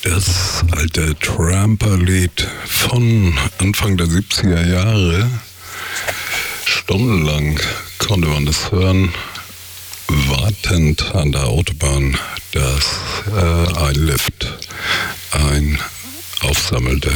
Das alte Tramper-Lied von Anfang der 70er Jahre. Stundenlang konnte man das hören, wartend an der Autobahn, dass ein Lift aufsammelte.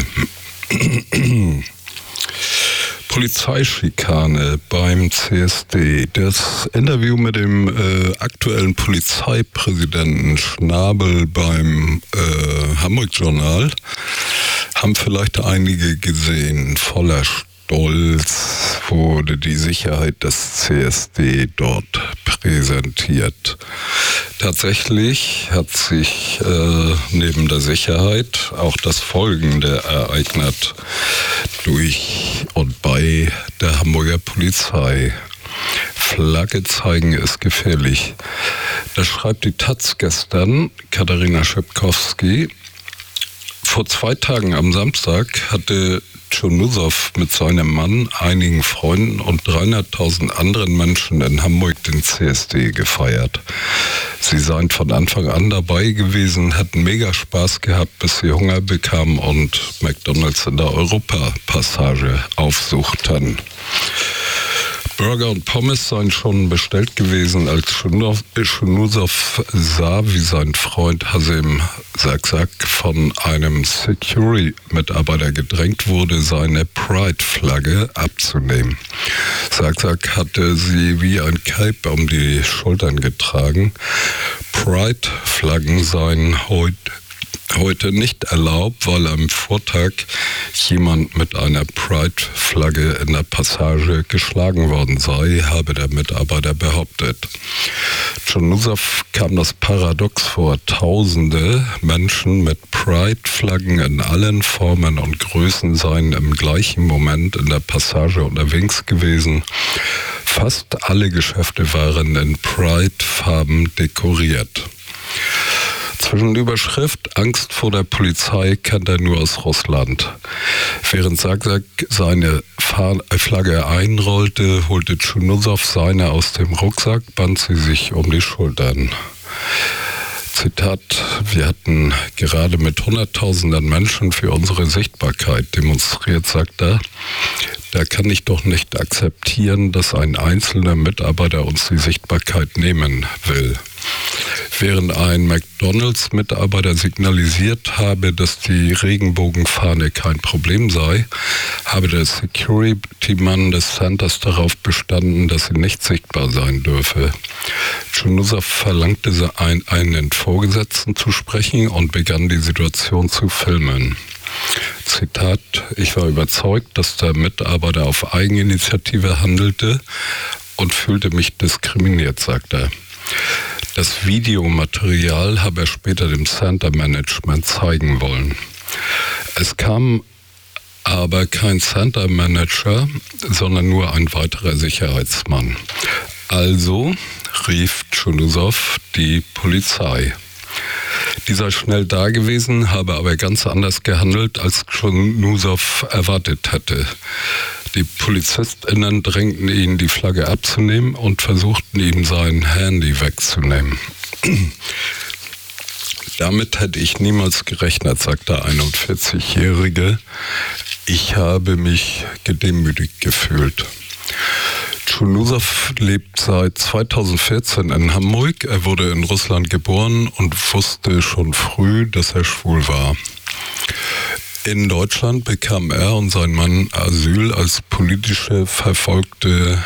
Polizeischikane beim CSD. Das Interview mit dem aktuellen Polizeipräsidenten Schnabel beim Hamburg-Journal haben vielleicht einige gesehen. Voller Stolz wurde die Sicherheit des CSD dort präsentiert. Tatsächlich hat sich neben der Sicherheit auch das Folgende ereignet durch und bei der Hamburger Polizei. Flagge zeigen ist gefährlich. Das schreibt die taz gestern, Katharina Schepkowski. Vor 2 Tagen am Samstag hatte Tschunusow mit seinem Mann, einigen Freunden und 300.000 anderen Menschen in Hamburg den CSD gefeiert. Sie seien von Anfang an dabei gewesen, hatten mega Spaß gehabt, bis sie Hunger bekamen und McDonald's in der Europapassage aufsuchten. Burger und Pommes seien schon bestellt gewesen, als Tschunusow sah, wie sein Freund Hasim Saksak von einem Security-Mitarbeiter gedrängt wurde, seine Pride-Flagge abzunehmen. Saksak hatte sie wie ein Cape um die Schultern getragen. Pride-Flaggen seien heute nicht erlaubt, weil am Vortag jemand mit einer Pride-Flagge in der Passage geschlagen worden sei, habe der Mitarbeiter behauptet. Tschunusow kam das paradox vor. Tausende Menschen mit Pride-Flaggen in allen Formen und Größen seien im gleichen Moment in der Passage unterwegs gewesen. Fast alle Geschäfte waren in Pride-Farben dekoriert. Zwischen der Überschrift Angst vor der Polizei kennt er nur aus Russland. Während Saksak seine Flagge einrollte, holte Tschunusow seine aus dem Rucksack, band sie sich um die Schultern. Zitat: Wir hatten gerade mit Hunderttausenden Menschen für unsere Sichtbarkeit demonstriert, sagt er. Da kann ich doch nicht akzeptieren, dass ein einzelner Mitarbeiter uns die Sichtbarkeit nehmen will. Während ein McDonald's-Mitarbeiter signalisiert habe, dass die Regenbogenfahne kein Problem sei, habe der Security-Mann des Centers darauf bestanden, dass sie nicht sichtbar sein dürfe. Tschunusow verlangte einen Vorgesetzten zu sprechen und begann die Situation zu filmen. Zitat: Ich war überzeugt, dass der Mitarbeiter auf Eigeninitiative handelte und fühlte mich diskriminiert, sagt er. Das Videomaterial habe er später dem Center-Management zeigen wollen. Es kam aber kein Center-Manager, sondern nur ein weiterer Sicherheitsmann. Also rief Tschunusow die Polizei. Die sei schnell da gewesen, habe aber ganz anders gehandelt, als Tschunusow erwartet hätte. Die PolizistInnen drängten ihn, die Flagge abzunehmen und versuchten ihm sein Handy wegzunehmen. Damit hätte ich niemals gerechnet, sagt der 41-Jährige. Ich habe mich gedemütigt gefühlt. Tschunusow lebt seit 2014 in Hamburg. Er wurde in Russland geboren und wusste schon früh, dass er schwul war. In Deutschland bekamen er und sein Mann Asyl als politische verfolgte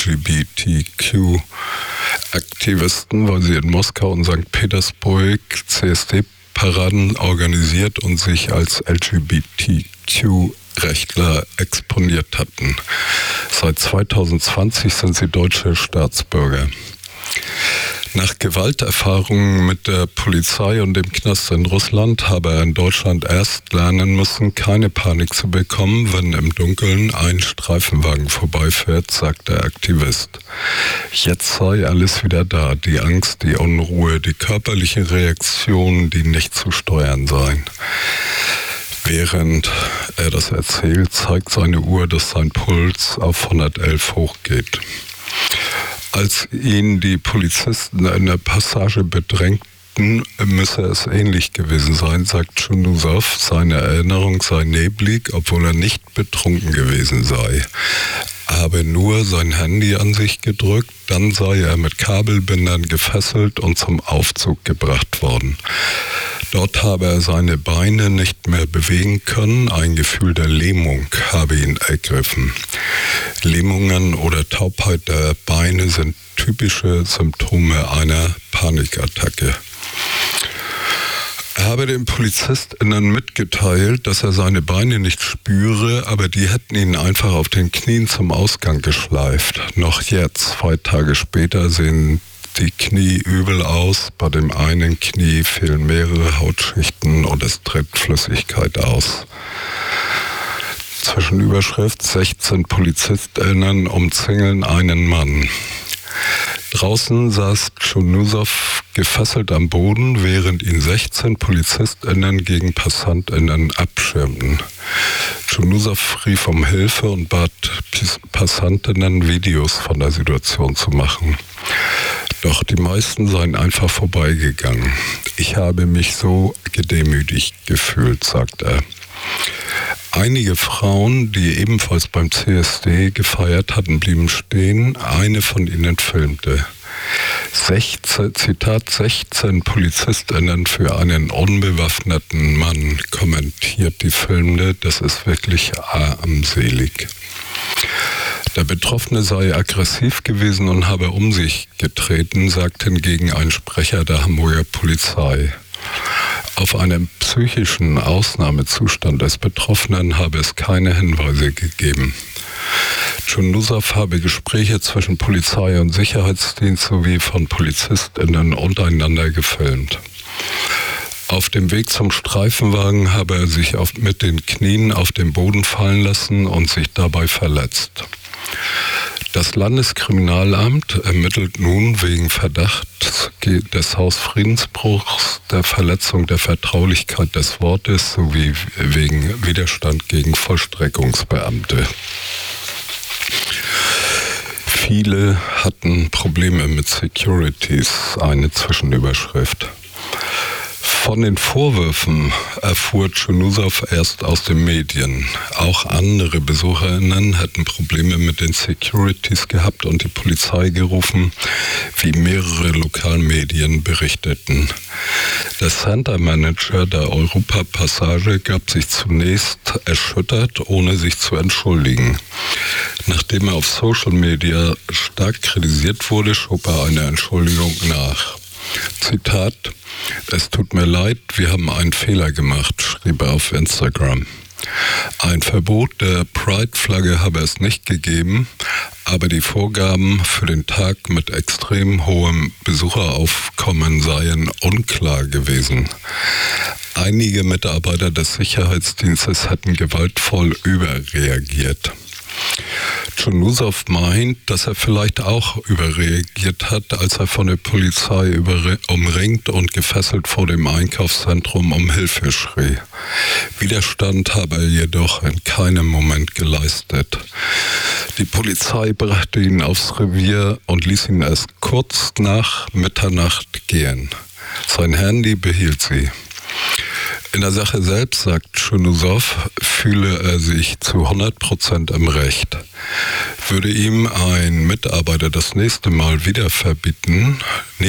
LGBTQ-Aktivisten, weil sie in Moskau und St. Petersburg CSD-Paraden organisiert und sich als LGBTQ-Rechtler exponiert hatten. Seit 2020 sind sie deutsche Staatsbürger. Nach Gewalterfahrungen mit der Polizei und dem Knast in Russland habe er in Deutschland erst lernen müssen, keine Panik zu bekommen, wenn im Dunkeln ein Streifenwagen vorbeifährt, sagt der Aktivist. Jetzt sei alles wieder da, die Angst, die Unruhe, die körperliche Reaktion, die nicht zu steuern seien. Während er das erzählt, zeigt seine Uhr, dass sein Puls auf 111 hochgeht. Als ihn die Polizisten in der Passage bedrängten, Ägypten müsse es ähnlich gewesen sein, sagt Chunusov. Seine Erinnerung sei neblig, obwohl er nicht betrunken gewesen sei. Er habe nur sein Handy an sich gedrückt, dann sei er mit Kabelbindern gefesselt und zum Aufzug gebracht worden. Dort habe er seine Beine nicht mehr bewegen können, ein Gefühl der Lähmung habe ihn ergriffen. Lähmungen oder Taubheit der Beine sind typische Symptome einer Panikattacke. Er habe den PolizistInnen mitgeteilt, dass er seine Beine nicht spüre, aber die hätten ihn einfach auf den Knien zum Ausgang geschleift. Noch jetzt, 2 Tage später, sehen die Knie übel aus. Bei dem einen Knie fehlen mehrere Hautschichten und es tritt Flüssigkeit aus. Zwischenüberschrift: 16 PolizistInnen umzingeln einen Mann. Draußen saß Chunusov gefesselt am Boden, während ihn 16 PolizistInnen gegen PassantInnen abschirmten. Chunusov rief um Hilfe und bat PassantInnen, Videos von der Situation zu machen. Doch die meisten seien einfach vorbeigegangen. Ich habe mich so gedemütigt gefühlt, sagt er. Einige Frauen, die ebenfalls beim CSD gefeiert hatten, blieben stehen. Eine von ihnen filmte. 16 PolizistInnen für einen unbewaffneten Mann, kommentiert die Filmende. Das ist wirklich armselig. Der Betroffene sei aggressiv gewesen und habe um sich getreten, sagt hingegen ein Sprecher der Hamburger Polizei. Auf einen psychischen Ausnahmezustand des Betroffenen habe es keine Hinweise gegeben. Chunusov habe Gespräche zwischen Polizei und Sicherheitsdienst sowie von PolizistInnen untereinander gefilmt. Auf dem Weg zum Streifenwagen habe er sich mit den Knien auf den Boden fallen lassen und sich dabei verletzt. Das Landeskriminalamt ermittelt nun wegen Verdachts des Hausfriedensbruchs, der Verletzung der Vertraulichkeit des Wortes sowie wegen Widerstand gegen Vollstreckungsbeamte. Viele hatten Probleme mit Securities, eine Zwischenüberschrift. Von den Vorwürfen erfuhr Chunusov erst aus den Medien. Auch andere BesucherInnen hatten Probleme mit den Securities gehabt und die Polizei gerufen, wie mehrere Lokalmedien berichteten. Der Center Manager der Europa-Passage gab sich zunächst erschüttert, ohne sich zu entschuldigen. Nachdem er auf Social Media stark kritisiert wurde, schob er eine Entschuldigung nach. Zitat: Es tut mir leid, wir haben einen Fehler gemacht, schrieb er auf Instagram. Ein Verbot der Pride-Flagge habe es nicht gegeben, aber die Vorgaben für den Tag mit extrem hohem Besucheraufkommen seien unklar gewesen. Einige Mitarbeiter des Sicherheitsdienstes hätten gewaltvoll überreagiert. Chunusov meint, dass er vielleicht auch überreagiert hat, als er von der Polizei umringt und gefesselt vor dem Einkaufszentrum um Hilfe schrie. Widerstand habe er jedoch in keinem Moment geleistet. Die Polizei brachte ihn aufs Revier und ließ ihn erst kurz nach Mitternacht gehen. Sein Handy behielt sie. In der Sache selbst, sagt Chunusov, fühle er sich zu 100% im Recht. Würde ihm ein Mitarbeiter das nächstes Mal wieder verbieten,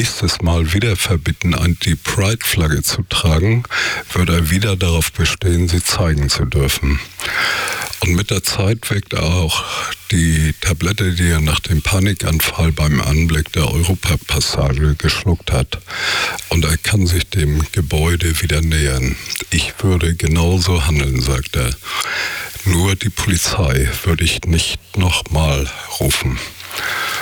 die Pride-Flagge zu tragen, würde er wieder darauf bestehen, sie zeigen zu dürfen. Und mit der Zeit wirkt auch die Tablette, die er nach dem Panikanfall beim Anblick der Europapassage geschluckt hat. Und er kann sich dem Gebäude wieder nähern. Ich würde genauso handeln, sagt er. Nur die Polizei würde ich nicht nochmal rufen.